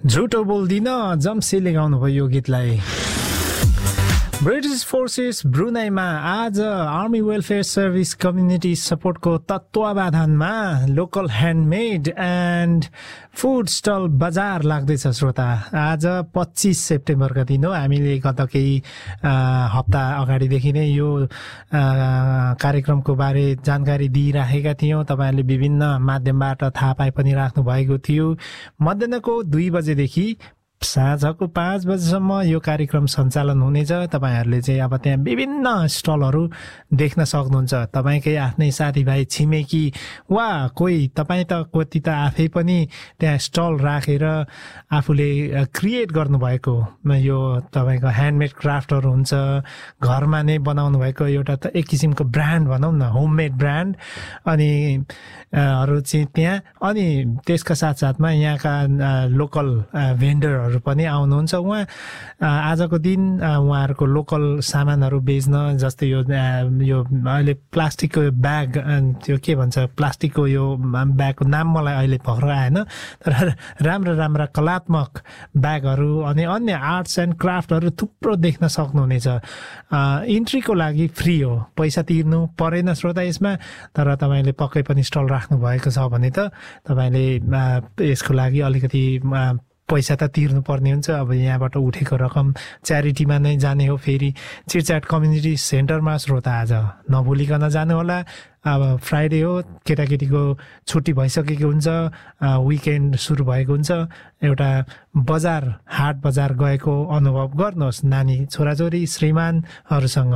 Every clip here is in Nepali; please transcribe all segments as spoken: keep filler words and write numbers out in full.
झुटो बोल्दिन जम्सीले गाउनु भयो यो गीतलाई। ब्रिटिश फोर्सेस ब्रुनाईमा आज आर्मी वेलफेयर सर्भिस कम्युनिटी सपोर्टको तत्वावधानमा local handmade and food stall बजार लाग्दैछ श्रोता। आज पच्चिस सेप्टेम्बरका दिन हो। हामीले गत केही हप्ता अगाडिदेखि नै यो कार्यक्रमको बारे जानकारी दिइराखेका थियौँ। तपाईँहरूले विभिन्न माध्यमबाट थाहा पाए पनि राख्नु भएको थियो। मध्याहको दुई बजेदेखि साँझको पाँच बजेसम्म यो कार्यक्रम सञ्चालन हुनेछ। तपाईँहरूले चाहिँ अब त्यहाँ विभिन्न स्टलहरू देख्न सक्नुहुन्छ। तपाईँकै आफ्नै साथीभाइ छिमेकी वा कोही तपाईँ त कति त आफै पनि त्यहाँ स्टल राखेर आफूले क्रिएट गर्नुभएको यो तपाईँको ह्यान्डमेड क्राफ्टहरू हुन्छ, घरमा नै बनाउनु भएको एउटा त एक किसिमको ब्रान्ड भनौँ न, होममेड ब्रान्ड अनि हरू चाहिँ त्यहाँ। अनि त्यसका साथसाथमा यहाँका लोकल भेन्डरहरू पनि आउनुहुन्छ। उहाँ आजको दिन उहाँहरूको लोकल सामानहरू बेच्न, जस्तै यो यो अहिले प्लास्टिकको ब्याग, त्यो के भन्छ प्लास्टिकको यो ब्यागको नाम मलाई अहिले भर्खर आएन, तर राम्रा राम्रा कलात्मक ब्यागहरू अनि अन्य आर्ट्स एन्ड क्राफ्टहरू थुप्रो देख्न सक्नुहुनेछ। इन्ट्रीको लागि फ्री हो, पैसा तिर्नु परेन श्रोता यसमा। तर तपाईँले पक्कै पनि स्टल राख्नु भएको छ भने त तपाईँले यसको लागि अलिकति पैसा त तिर्नु पर्ने हुन्छ। अब यहाँबाट उठेको रकम च्यारिटीमा नै जाने हो। फेरि चिटच्याट कम्युनिटी सेन्टरमा श्रोता आज नभुलिकन जानु होला। अब फ्राइडे हो, केटाकेटीको छुट्टी भइसकेको हुन्छ, विकेन्ड सुरु भएको हुन्छ। एउटा बजार हाट बजार गएको अनुभव गर्नुहोस् नानी छोराछोरी श्रीमानहरूसँग।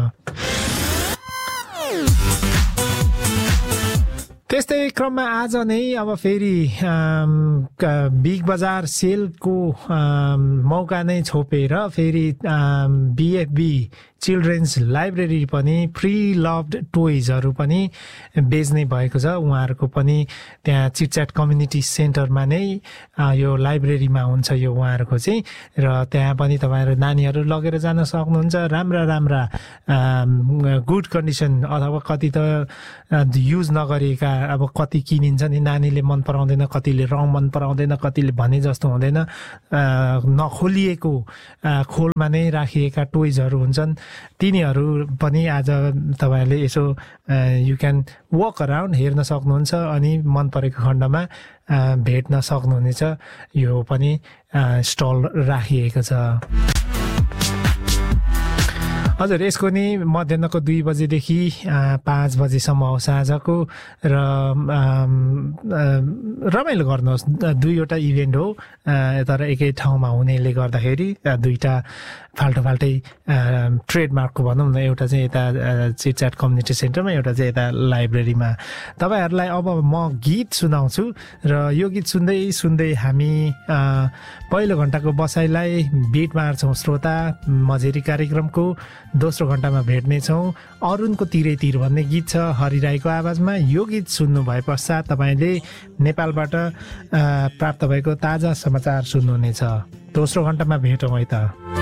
त्यस्तै क्रममा आज नै अब फेरि बिग बजार सेलको मौका नै छोपेर फेरि बिएफबी चिल्ड्रेन्स लाइब्रेरी पनि प्री लभड टोइजहरू पनि बेच्ने भएको छ। उहाँहरूको पनि त्यहाँ चिटच्याट कम्युनिटी सेन्टरमा नै यो लाइब्रेरीमा हुन्छ यो उहाँहरूको चाहिँ। र त्यहाँ पनि तपाईँहरू नानीहरू लगेर जान सक्नुहुन्छ। राम्रा राम्रा गुड कन्डिसन अथवा कति त युज नगरिएका, अब कति किनिन्छ नि नानीले मन पराउँदैन, कतिले रङ मन पराउँदैन, कतिले भने जस्तो हुँदैन, नखोलिएको खोलमा नै राखिएका टोइजहरू हुन्छन्। तिनीहरू पनि आज तपाईँहरूले यसो यु क्यान वक अराउन्ड हेर्न सक्नुहुन्छ अनि मन परेको खण्डमा भेट्न सक्नुहुनेछ। यो पनि स्टल राखिएको छ। हजुर, यसको नि मध्याहको दुई बजेदेखि पाँच बजेसम्म हो साँझको। र रमाइलो गर्नुहोस्। दुईवटा इभेन्ट हो, तर एकै ठाउँमा हुनेले गर्दाखेरि दुईवटा फाल्टो फाल्टै ट्रेडमार्कको भनौँ न। एउटा चाहिँ यता चिटच्याट कम्युनिटी सेन्टरमा, एउटा चाहिँ यता लाइब्रेरीमा। तपाईँहरूलाई अब म गीत सुनाउँछु र यो गीत सुन्दै सुन्दै हामी पहिलो घन्टाको बसाइलाई बिट मार्छौँ श्रोता। मझेरी कार्यक्रमको दोस्रो घन्टामा भेट्नेछौँ। अरुणको तिरै तिर भन्ने गीत छ हरिराईको आवाजमा। यो गीत सुन्नु भए पश्चात तपाईँले नेपालबाट प्राप्त भएको ताजा समाचार सुन्नुहुनेछ। दोस्रो घन्टामा भेटौँ है त।